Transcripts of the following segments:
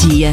عادية.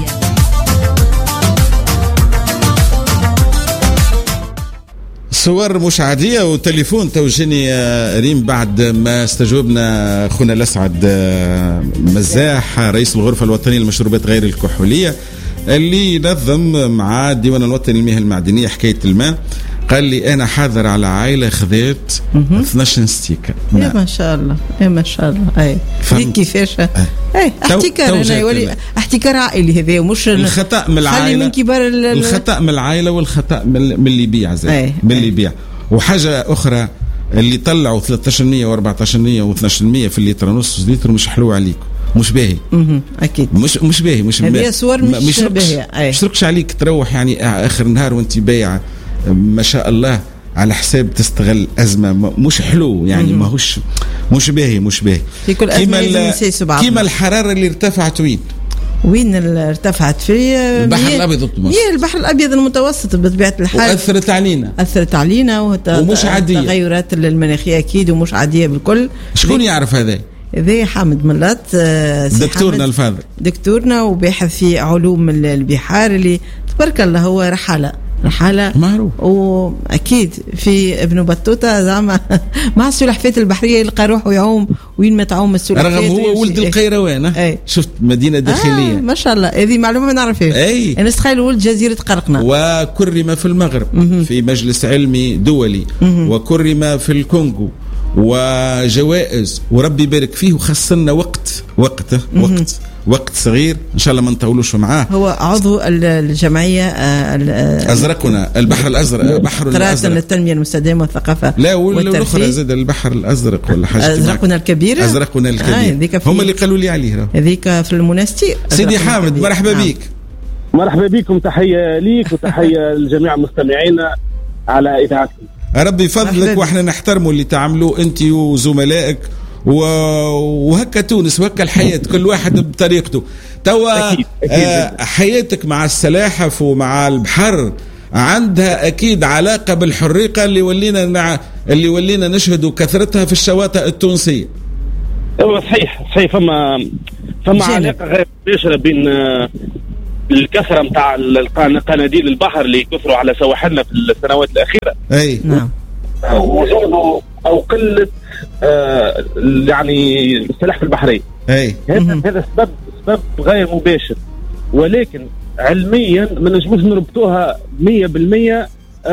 صور مش عادية وتليفون توجيني ريم بعد ما استجوبنا أخونا الأسعد مزاح رئيس الغرفة الوطنية للمشروبات غير الكحولية اللي نظم مع الديوان الوطني للمياه المعدنية حكاية الماء. قال لي أنا حاضر على عائلة خذت 12 ستيكة. يا ما شاء الله يا ما شاء الله. أي هيك كيفاش احتكار أنا يولي احتكار عائلي هذا ومش الخطأ من العائلة. من كبار الخطأ من العائلة والخطأ من اللي يبيع زي من اللي يبيع. وحاجة أخرى اللي طلعوا 13% و14% و12% في الليتر ونص لتر مش حلو عليكم مش باهي. اكيد مش باهي مش هذه صور مش باهيه. مش ركش عليك تروح يعني اخر النهار وانت بايع ما شاء الله على حساب تستغل أزمة مش حلو يعني ماهوش مش باهي مش باهي. في كل أزمة كيما الحرارة اللي ارتفعت وين ارتفعت في البحر الأبيض المتوسط. البحر الأبيض المتوسط بطبيعة الحال أثرت علينا ومش عادية. التغيرات المناخية أكيد ومش عادية بالكل. شكون يعرف هذا؟ ذي حامد ملات دكتورنا الفاضل دكتورنا وباحث في علوم البحار اللي تبارك الله هو رحالة معروف. واكيد في ابن بطوطه زعما مع السلحفات البحريه يلقى روحه يعوم وين ما تعوم السلحفات. رغم هو ولد القيروان. شفت مدينه داخليه. ما شاء الله هذه معلومه ما نعرفهاش. انا استخيل ولد جزيره قرقنة وكرم في المغرب في مجلس علمي دولي وكرم في الكونغو وجوائز وربي يبارك فيه وخصنا وقت صغير ان شاء الله ما نطولوش معاه. هو عضو الجمعيه ازرقنا البحر الازرق بحر الازرق للتنميه المستدامه والثقافه. لا والاخرى زاد البحر الازرق ولا حاجه. ازرقنا الكبيره. هم اللي قالوا لي عليه هذيك في المنستير. سيدي حامد مرحبا بك. مرحبا بكم. تحيه ليك وتحيه لجميع مستمعينا على اذاعتكم. ربي يفضلك واحنا نحترموا اللي تعملوه انت وزملائك وهكا تونس وهكا الحياة كل واحد بطريقته. توا حياتك مع السلاحف ومع البحر عندها أكيد علاقة بالحريقة اللي ولينا نشهدوا كثرتها في الشواطئ التونسية. صحيح فما علاقة غير مباشرة بين الكثرة متاع قناديل البحر اللي كثروا على سواحلنا في السنوات الأخيرة. نعم. وجوده أو قلة يعني السلاحف البحرية. هذا سبب غير مباشر ولكن علميا ما نجموش نربطوها 100%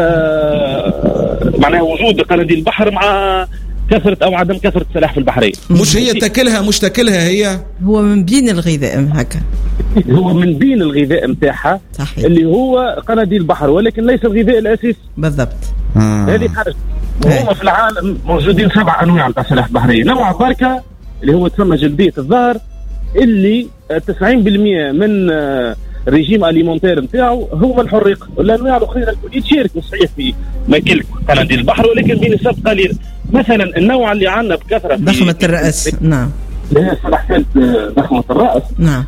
معناها وجود قناديل البحر مع كثرة أو عدم كثرة السلاحف البحرية. مش هي تاكلها هي هو من بين الغذاء هكا. هو من بين الغذاء متاعها اللي هو قناديل البحر ولكن ليس الغذاء الأساسي. بالضبط. هذه حاجة. وهم في العالم موجودين 7 أنواع من السلاحف البحرية. نوع بركة اللي هو تسمى جلدية الظهر اللي 90% من ريجيم أليمونتير نتاعو هو الحريق. الأنواع الأخرى يتشاركوا صحيح في ماكل قناديل البحر ولكن بنسب قليلة. مثلا النوع اللي عندنا بكثرة ضخمة الرأس. نعم. اللي هي سلحفاة ضخمة الرأس. نعم.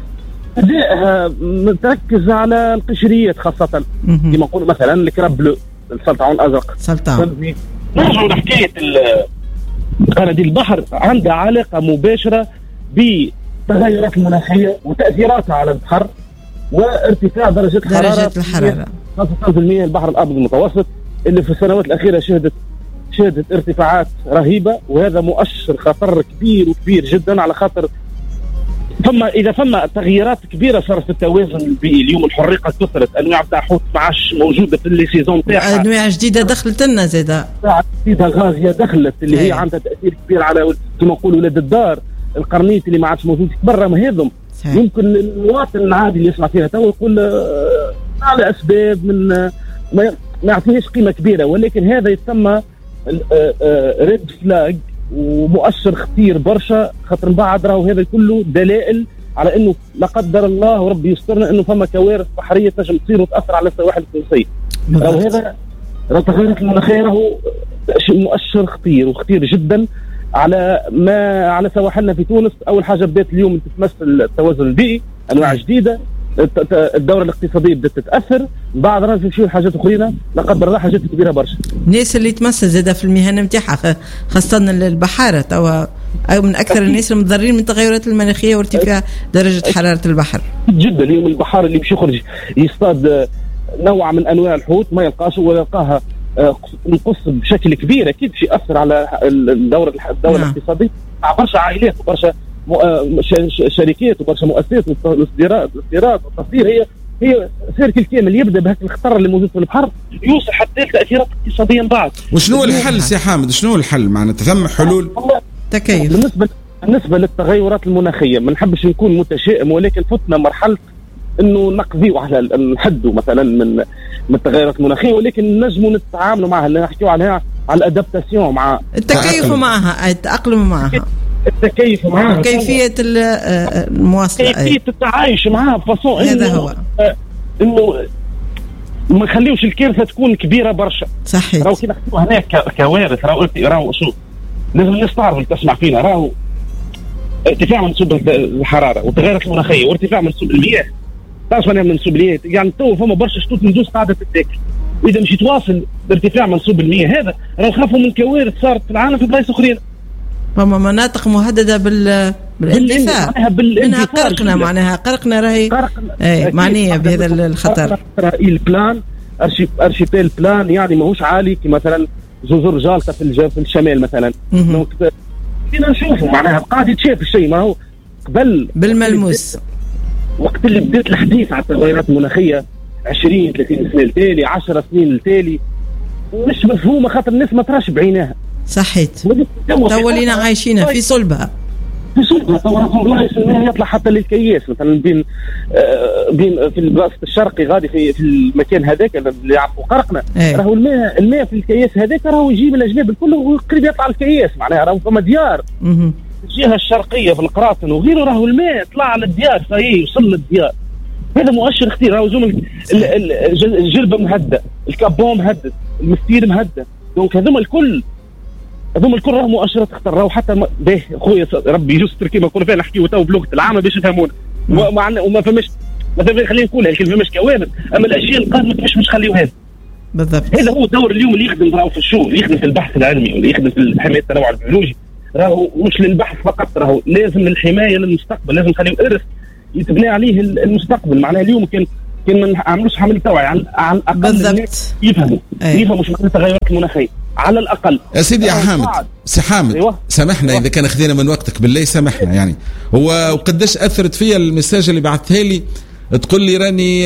متركز على القشريات خاصة كما نقول مثلا الكراب بلو السلطعون الأزرق. نرجع لحكاية قناديل البحر عندها علاقة مباشرة بالتغيرات المناخية وتأثيراتها على البحر وارتفاع درجة الحرارة خاصة في المياه البحر الأبيض المتوسط اللي في السنوات الأخيرة شهدت ارتفاعات رهيبة وهذا مؤشر خطر كبير جدا على خاطر إذا فما تغييرات كبيرة صارت في التوازن البيئي. اليوم الحريقة كثرت أنواع تاع حوت ما عادش موجودة في السيزون تاعها. أنواع جديدة دخلت لنا زيادة. جديدة غازية دخلت اللي هي عندها تأثير كبير على كما نقول ولاد الدار القرنيت اللي ما عادش موجود برا ما هذم. يمكن المواطن العادي اللي يسمع فيها تو يقول على أسباب من ما يعطيهش قيمة كبيرة ولكن هذا يسمى ريد فلاج ومؤشر خطير برشا خاطر من بعد راهو هذا كله دلائل على انه لا قدر الله وربي يسترنا انه فما كوارث بحريه تنجم تصير وتاثر على السواحل التونسيه. راهو هذا التغيرات المناخيه راهو مؤشر خطير جدا على سواحلنا في تونس. اول حاجه بدات اليوم تتمثل التوازن البيئي انواع جديده الدوره الاقتصاديه بدات تتاثر، بعد راح يمشيو حاجات اخرين لا قدر الله، حاجات كبيره برشا. الناس اللي تمس زاده في المهنه نتاعها خاصه البحاره توا من اكثر الناس المتضررين من التغيرات المناخيه وارتفاع درجه حراره البحر. جدا اليوم البحار اللي باش يخرج يصطاد نوع من انواع الحوت ما يلقاش ولا يلقاها نقص بشكل كبير، اكيد باش ياثر على الدوره الاقتصاديه مع برشا عائلات وبرشا شركات وبرشا مؤسسات والاصدارات والتصدير. هي سيركل كامل يبدا بهذا الخطر اللي موجود في البحر يوصل حتى لتاثيرات اقتصاديه من بعد. وشنو الحل سي حامد؟ شنو الحل؟ معناتها ثم حلول تكيف بالنسبه للتغيرات المناخيه. ما نحبش نكون متشائم، ولكن فتنا مرحله انه نقضيو على نحدوا مثلا من التغيرات المناخيه، ولكن نجموا نتعاملوا معها، اللي نحكيو عليها على الادابتاسيون، مع التكيف معها، التأقلم معها، التكيف معها، كيفيه المواصله، كيفيه التعايش معها بفاصون هذا هو انه ما نخليوش الكارثه تكون كبيره برشا. صحيح. راهو كي نحكيو هناك كوارث، راهو شوف لازم الناس تعرف اللي تسمع فينا، راهو ارتفاع منسوب الحراره والتغيرات المناخيه وارتفاع منسوب المياه. تعرف شنو منسوب المياه؟ يعني تو فما برشا شطوط ندوز قاعده تتاكل، واذا مش يتواصل بارتفاع منسوب المياه هذا راهو خافوا من كوارث صارت في العالم في بلايص اخرين. فما مناطق مهدده بالاندثار، منها قرقنا، معناها قرقنا راهي معنيه بهذا الخطر. البلان ارشيبيل بلان يعني ماهوش عالي كي مثلا جزر جالطه في الشمال مثلا. فينا نشوفوا معناها قاعد يتشاف الشيء، ما هو قبل بالملموس وقت اللي بدات الحديث على التغيرات المناخيه 20 30 سنه التالي 10 سنين التالي مش مفهومه، خاطر الناس ما تراش بعينها. صحيت. تولينا عايشين في صلبها والله يطلع حتى للكياس مثلا بين في البلاصه الشرقي غادي في المكان هذاك اللي يعرفوا قرقنا، راهو الماء في الكياس هذاك راهو يجي من الجبال الكل وقريب يطلع الكياس، معناها راهو فما ديار الجهه الشرقيه في القراطن وغيره، راهو الماء طلع على الديار، صحيح وصل للديار. هذا مؤشر خطير. راهو زوم الجلبه مهدة، الكابون مهدد، المستير مهدد، دونك هذوما الكل راهو مؤشرات خطر. راهو حتى باهي خويا ربي يستر كيما نقولوا فيها نحكيو تو بلغه العامه باش يفهمونا، وما فماش مثلا خلينا نقولها الكلمه مش كوارث، اما الاشياء القادمه مش نخليوها هذا. بالضبط. هذا هو الدور اليوم اللي يخدم راهو في الشغل، اللي يخدم في البحث العلمي واللي يخدم في حمايه التنوع البيولوجي، راهو مش للبحث فقط، راهو لازم للحمايه للمستقبل، لازم نخليو ارث يتبنى عليه المستقبل. معناها اليوم كان ما نعملوش حمله توعيه على الاقل يفهموا مش معناتها التغيرات المناخيه على الاقل. يا سيدي يا حامد، سي حامد أيوة. سامحنا اذا كان خذينا من وقتك بالله، سامحنا يعني. هو وقداش اثرت فيا المساج اللي بعثتها لي تقول لي راني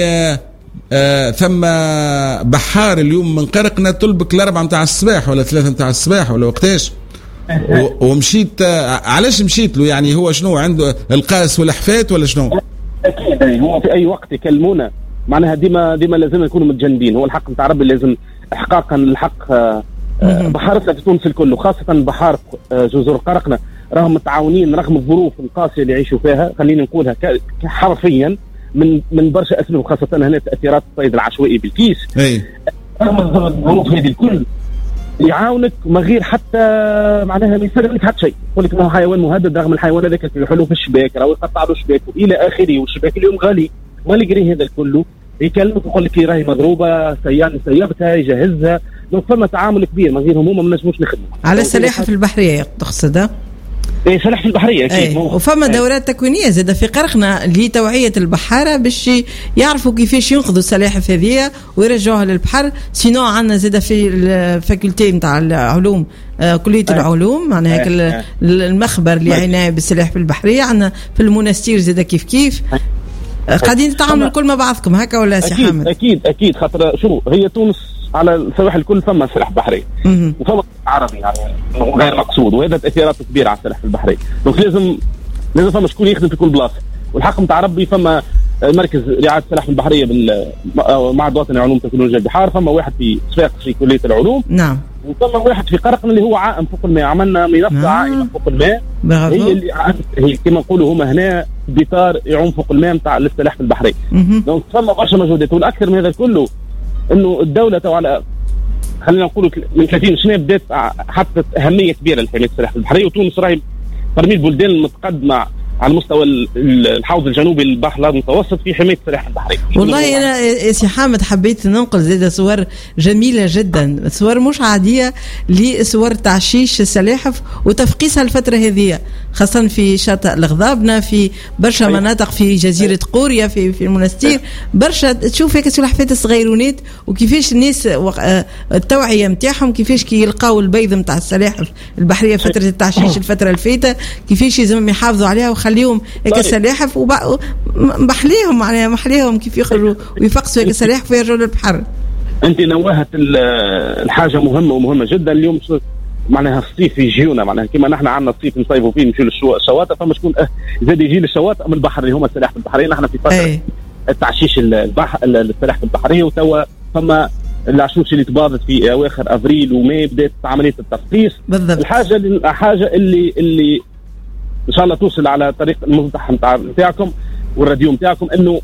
ثم بحار اليوم من قرقنا طلبك ال4 متاع الصباح ولا 3 متاع الصباح ولا وقتاش، ومشيت. علاش مشيت له؟ يعني هو شنو عنده القاس والحفات ولا شنو؟ اكيد هو في اي وقت يكلمونا معناها ديما لازم نكونوا متجندين. هو الحق نتاع ربي لازم احقاقا الحق. بحارتنا في تونس الكل وخاصه بحار جزر قرقنا راهم متعاونين رغم الظروف القاسيه اللي يعيشوا فيها، خلينا نقولها حرفيا من برشا اسباب، خاصه هنا تاثيرات الصيد العشوائي بالكيس. رغم الظروف هذه الكل يعاونك ما غير حتى معناها ما يسلم لك حتى شيء، يقول لك انه حيوان مهدد، رغم الحيوان هذاك يحلو في الشباك راهو يقطع له شباك الى اخره، والشباك اليوم غالي ما يقري هذا الكله، يكلمك يقول لك راهي مضروبه سيبتها يجهزها. دونك فما تعامل كبير من غيرهم هما ما نجموش نخدموا على السلاحف البحريه تقصدها. سلاحف البحريه اكيد. وفما دورات تكوينيه زاده في قرقنا لتوعيه البحاره باش يعرفوا كيفاش ينقذوا السلاحف هذه ويرجعوها للبحر. سينو عندنا زاده في الفاكولتي نتاع العلوم، كليه العلوم معناها هيك المخبر اللي عنايه بالسلاحف البحريه. عندنا في المونستير زاده كيف قاعدين تتعاملوا الكل مع بعضكم هكا ولا سي حامد؟ اكيد خاطر شنو هي تونس على السواحل الكل فما سلاح بحري وفما عربي يعني غير مقصود، وهذا تاثيرات كبيره على السلاح البحري. دونك لازم فما شكون يخدم في كل بلاصه. والحق نتاع ربي فما مركز رعايه السلاحف البحريه مع الوطني لعلوم تكنولوجيا البحار، فما واحد في صفاقس في كليه العلوم، نعم، وفما واحد في قرقنا اللي هو عائم فوق الماء. عملنا منصه عائمه فوق الماء، هي اللي هي كما نقولوا هما هنا بيطار يعوم فوق الماء نتاع السلاحف البحري. دونك فما برشا مجهودات. والاكثر من هذا كله انه الدوله تو على خلينا نقولوا من 30 سنه بدات حطت اهميه كبيره لحمايه السلاحف البحريه، وتونس راهي برمي البلدان المتقدمه على مستوى الحوض الجنوبي للبحر المتوسط في حماية السلاحف البحرية. والله أنا يا سي حامد حبيت ننقل زيادة صور جميلة جدا، صور مش عادية لصور تعشيش السلاحف وتفقيسها الفترة هذه، خاصة في شاطئ الغضابنة، في برشا مناطق في جزيرة قوريا، في المنستير، برشا تشوف هيك سلحفات الصغيرونات وكيفاش الناس التوعية متاعهم، كيفاش كي يلقاو البيض متاع السلاحف البحرية فترة التعشيش الفترة الفاتة، كيفاش لازم يحافظوا عليها وخليهم هيك السلاحف ومحليهم معناها محليهم كيف يخرجوا ويفقسوا هيك السلاحف ويرجعوا للبحر. انت نوهت الحاجه مهمه ومهمه جدا. اليوم معناها الصيف يجيونا، معناها كما نحن عندنا الصيف نصيفوا فيه نمشيو للشواطئ، فما شكون زاد يجي للشواطئ من البحر اللي هما السلاحف البحريه. نحن في فتره التعشيش البحر السلاحف البحريه، وتوا فما العشوش اللي تباضت في اواخر ابريل وماي بدات عمليه التفقيس. الحاجه اللي ان شاء الله توصل على طريق المصدح نتاعكم والراديو نتاعكم، انه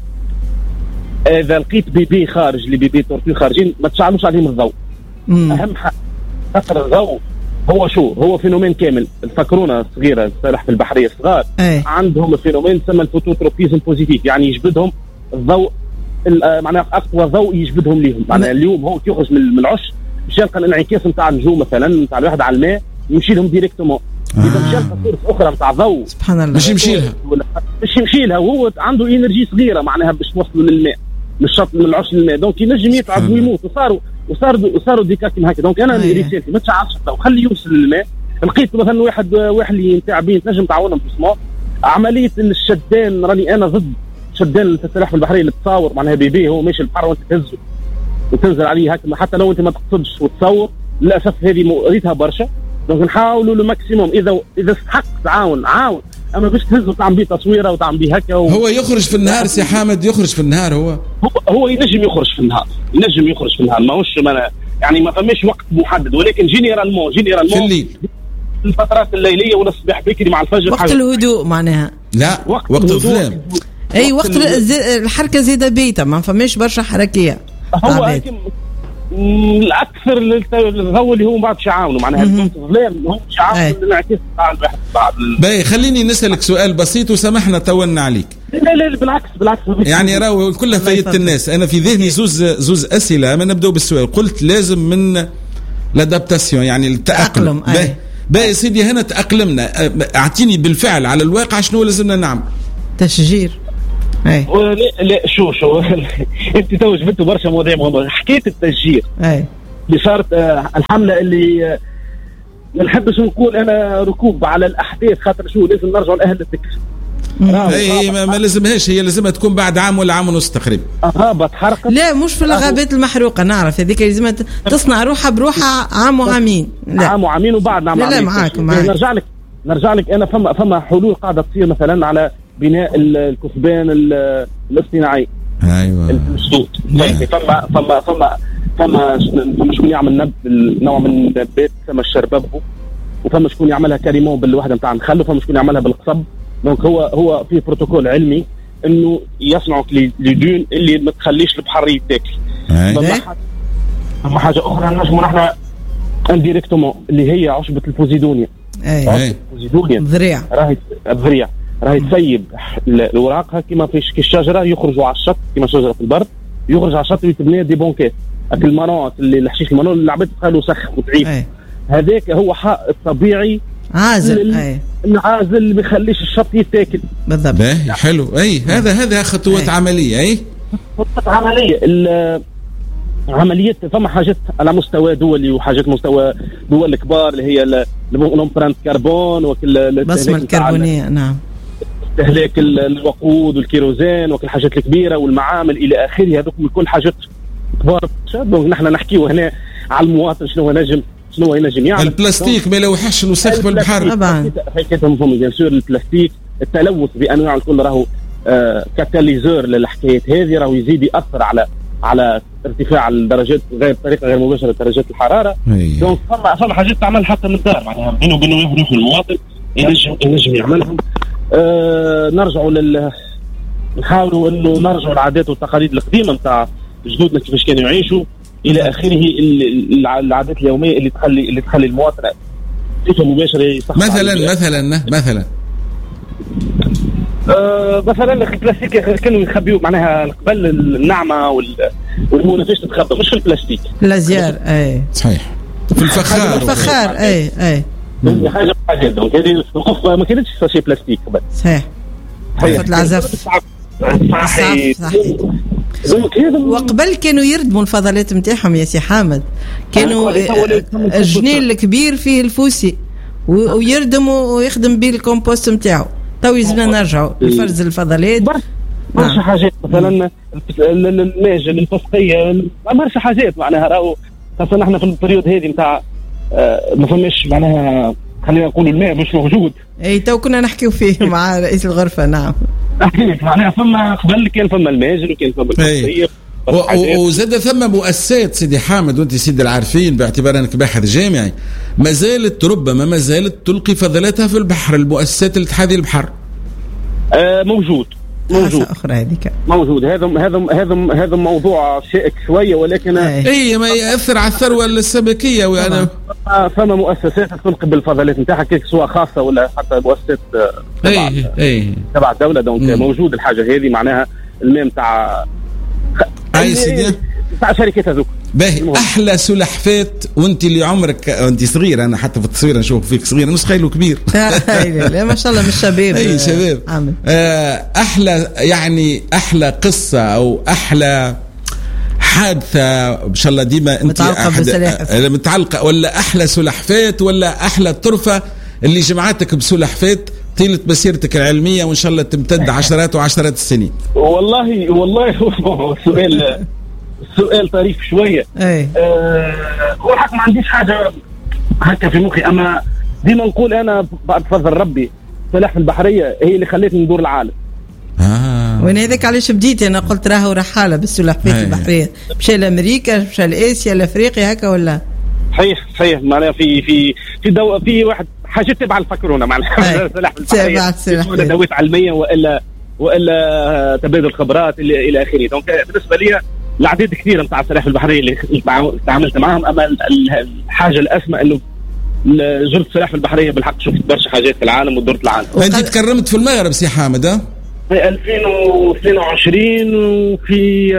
اذا لقيت بيبي خارج بيبي تورتو خارجين ما تشعلوش عليهم الضوء. اهم حاجه كثر الضوء هو هو فينومين كامل. الفكرونه الصغيره السلاحف البحريه الصغار عندهم فينومين تسمى الفوتوتروبيزم بوزيتيف، يعني يجبدهم الضوء، معناها اقوى ضوء يجبدهم ليهم. معناها اليوم هو يخرج من العش باش يلقى الانعكاس نتاع النجوم مثلا نتاع الواحد على الماء يمشي لهم ديريكتومون. إذا مشى لها صورة أخرى نتاع ضوء سبحان الله باش يمشي لها وهو عنده إنرجي صغيرة معناها باش توصلوا للماء من الشط من العش للماء، دونك ينجم يتعب ويموت. وصاروا ديكا كيما هكا. دونك أنا رسالتي ما تشعلش الضوء، خلي يوصل للماء. لقيت مثلا واحد اللي نتاع بين تنجم تعاونهم في اسمه عملية الشدان. راني أنا ضد شدان السلاحف البحرية اللي تصور معناها بيبي هو ماشي البحر وأنت تهزه وتنزل عليه هكا، حتى لو أنت ما تقصدش وتصور. للأسف هذه ريتها برشا. دونك نحاولوا لو ماكسيموم اذا استحق تعاون عاون، اما باش تهز وتعمل بيه تصويره وتعمل بيه هكا هو يخرج في النهار. سي حامد يخرج في النهار. هو ينجم يخرج في النهار، ماهوش يعني ما فماش وقت محدد، ولكن جينيرالمون في الليل، الفترات الليليه والصباح بكري مع الفجر، وقت الهدوء معناها. لا وقت الظلام. اي وقت الحركه زياده بيتا، ما فماش برشا حركيه. هو الاكثر الضوء اللي هو بعد يعاونوا معناها الظلام هم يعاونوا الانعكاس تاع الواحد بعد. باهي خليني نسالك سؤال بسيط وسامحنا طولنا عليك. لا بالعكس يعني راهو كلها فايدة الناس. انا في ذهني زوز اسئله. ما نبداو بالسؤال. قلت لازم من الادابتاسيون يعني التاقلم. باهي سيدي هنا تاقلمنا، اعطيني بالفعل على الواقع شنو لازمنا نعمل. تشجير. لا شو انت تو جبتوا برشا مواضيع مهمه. حكايه التشجير اللي صارت الحمله اللي ما نحبش نقول انا ركوب على الاحداث، خاطر شو لازم نرجعوا لاهل الذكر. اي ما لازمهاش، هي لازمها تكون بعد عام ولا عام ونص تقريبا. بتحرق. لا مش في الغابات المحروقه، نعرف هذيك لازم تصنع روحها بروحها عام وعامين. لا عام وعامين وبعد نعمل. لا معاك. نرجع لك انا فما حلول قاعده تصير مثلا على بناء الكثبان الاصطناعي. ايوه المسدود. فما شكون يعمل نوع من النبات، فما الشرببو، وفما شكون يعملها كريمون بالوحده نتاع النخل، وفما شكون يعملها بالقصب. دونك هو في بروتوكول علمي انه يصنعوا ليدون اللي ما تخليش البحر يتاكل. فما حاجه اخرى نجموا نحن انديريكتومون اللي هي عشبه البوزيدونيا. البوزيدونيا الذريع راهي تسيب الوراقها كما في الشجره، يخرجوا على الشط كما شجره البرد، يخرج على الشط ويتبنى دي بونكات. المناط اللي الحشيش المناط اللي العباد تخلوا سخ وتعيب، هذاك هو حائط طبيعي عازل. العازل اللي ما يخليش الشط يتاكل. بالضبط. حلو. هذا خطوات عمليه. خطوات عمليه. عمليات فما حاجات على مستوى دولي وحاجات مستوى دول كبار اللي هي الامبرانت كربون البصمه الكربونيه. نعم. استهلاك الوقود والكيروزين والحاجات الكبيره والمعامل الى اخره. هذوك كل حاجات كبار. دونك نحن نحكيو هنا على المواطن شنو ينجم يعمل. البلاستيك ما يلوحش الوسخ في البحر طبعا. مهم بيان سور. البلاستيك التلوث بانواع الكل راهو كاتاليزور للحكايات هذه، راهو يزيد ياثر على ارتفاع الدرجات بطريقه غير مباشره درجات الحراره. دونك فما حاجات تعمل حتى من الدار معناها بينه وبين يروح المواطن ينجم يعملهم. نرجعوا نحاولوا انه نرجعوا العادات والتقاليد القديمه نتاع جدودنا كيفاش كانوا يعيشوا الى اخره. العادات اليوميه اللي تخلي المواطن بصفه مباشره مثلا مثلا البلاستيك كانوا يخبيوا معناها قبل النعمه والمونه فيش تتخبى مش في البلاستيك الازيار. اي صحيح في الفخار. اي حاجه دونك هذه الوقف ما كانتش شيء بلاستيك قبل. صحيح العزف صحيح. وقبل كانوا يردموا الفضلات نتاعهم يا سي حامد، كانوا الجنين الكبير فيه الفوسي ويردم ويخدم به الكومبوست نتاعو. تو يلزمنا نرجعوا لفرز الفضلات برشا حاجات، مثلا الماج الفسقيه برشا حاجات معناها راهو خاصه نحن في البريود هذه نتاع ما فماش معناها خلينا نقول الماء مش موجود. اي تو كنا نحكيو فيه مع رئيس الغرفه. نعم معناها فما قبل كان فما الماجل وكان فما الفسقيه وزاد ثم مؤسسات سيدي حامد وانت سيدي العارفين باعتبار انك باحث جامعي ما زالت تلقي فضلاتها في البحر. المؤسسات الاتحادية البحر موجود اخرى هذيك موجود. هذا موضوع شائك شويه ولكن ما ياثر على الثروه السمكيه. وانا فما مؤسسات تلقي بالفضلات نتاعها سواء خاصه ولا حتى مؤسسات تبع الدوله. دونك موجود الحاجه هذه معناها الماء نتاع سيدي تاع شركات هذوك. باهي احلى سلحفات وانت اللي عمرك انت صغير، انا حتى في التصوير نشوف فيك صغير نص خيل وكبير. لا ما شاء الله مش شباب. اي شباب. احلى قصه او احلى حادثه ان شاء الله ديما انت متعلقه ولا احلى سلحفات ولا احلى طرفه اللي جمعتك بسلحفات طيلة مسيرتك العلمية وإن شاء الله تمتد عشرات وعشرات السنين. والله سؤال طريف شوية. هو الحق ما عنديش حاجة هكا في مخي، أما ديما نقول أنا بعد فضل ربي السلاحف البحرية هي اللي خلتني ندور العالم. وين هذاك علاش بديت أنا قلت راهو رحالة بالسلحفات البحرية، مشى لأمريكا مشى لآسيا لأفريقيا هكا ولا؟ صحيح معناها في واحد حاجات تبع الفكرونه معناها السلاحف دوات علميه والا تبادل خبرات الى اخره. دونك بالنسبه لي العديد كثير نتاع السلاحف البحريه اللي تعاملت معهم، اما الحاجه الاسمى انه زرت السلاحف البحريه بالحق شفت برشا حاجات في العالم ودرت العالم. انت تكرمت في المغرب سي حامد في 2022 وفي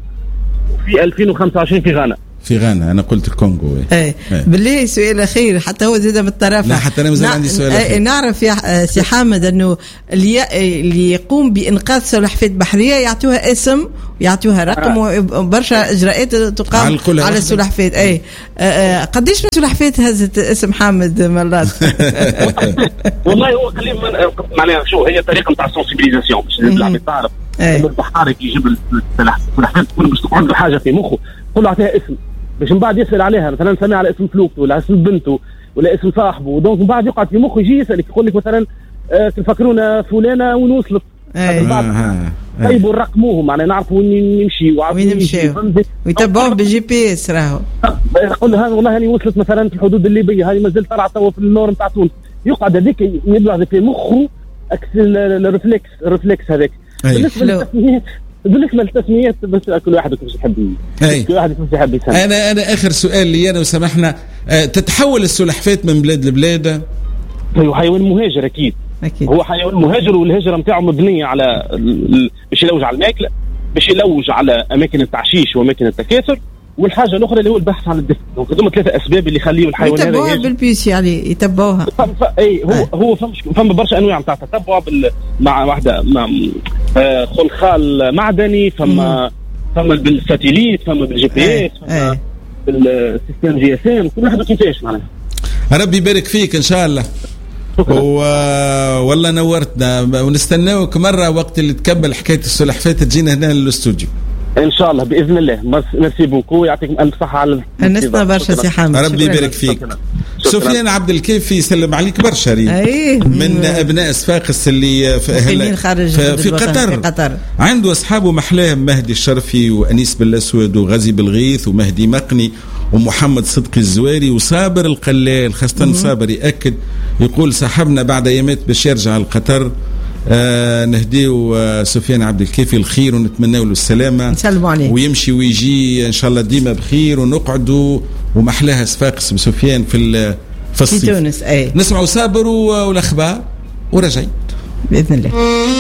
2025 في غانا. انا قلت الكونغو. بالله سؤال اخير حتى هو زاد بالطرف. لا حتى انا مازال عندي سؤال اخير. نعرف يا سي حامد انه اللي يقوم بانقاذ سلحفات بحريه يعطوها اسم ويعطوها رقم وبرشا اجراءات تقام على السلحفات. قديش من سلحفات هزت اسم حامد مرات؟ والله هو قليل معناها شو هي طريقه نتاع سنسيبيليزاسيون باش العباد تعرف البحار يجيب السلحفات تكون باش عنده حاجه في مخه كله اعطيها اسم باش من بعد يسأل عليها، مثلا نسميها على اسم فلوكته ولا اسم بنته ولا اسم صاحبه. دونك من بعد يقعد في مخه يجي يسألك يقول لك مثلا تفكرونا فلانة وين وصلت. طيب ونرقموه معناها نعرفوا وين نمشي وين نمشي ويتبعوه بالجي بي اس. راهو يقول له والله هاني وصلت مثلا في الحدود الليبية، هذه مازال طلع توا في النور نتاع تونس. يقعد هذيك يبلغ في مخه الرفلكس هذاك. بالنسبه للتسميات بس كل واحد كيفاش يحب يسمي. انا اخر سؤال لي انا وسامحنا، تتحول السلحفات من بلاد لبلاد؟ هو حيوان مهاجر اكيد. هو حيوان مهاجر والهجره نتاعو مبنيه على باش يلوج على الماكله، باش يلوج على اماكن التعشيش واماكن التكاثر، والحاجه الاخرى اللي هو البحث عن الدفء. دونك هذوما ثلاثه اسباب اللي يخليوا الحيوان هذا يتبعوها بالبيس يعني يتبعوها. هو فما برشا انواع نتاع تتبع مع واحده مع خلخال معدني، فما بالساتيليت، فما بالجي بي اس، فما بالسيستم جي اس ام، كل واحد كيفاش معناها. ربي يبارك فيك ان شاء الله. والله نورتنا ونستناوك مره وقت اللي تكمل حكايه السلحفات تجينا هنا للاستوديو ان شاء الله باذن الله. ميرسي بوكو، يعطيكم الف صحه على النسنا برشا سي حامد. ربي يبارك فيك. سفيان عبد الكيف يسلم عليك برشا من ابناء صفاقس اللي في قطر. عنده اصحابه محلاهم مهدي الشرفي وانيس بالاسود وغازي بالغيث ومهدي مقني ومحمد صدقي الزواري وصابر القلال. خاصه صابر ياكد يقول صاحبنا بعد ايامات باش يرجع لقطر. نهديو سفيان عبد الكافي الخير ونتمنى له السلامه، نسلموا عليه ويمشي ويجي ان شاء الله ديما بخير ونقعدوا ومحلاها صفاقس بسفيان في الصيف في تونس. نسمعوا صابر والاخبار ورجعين باذن الله.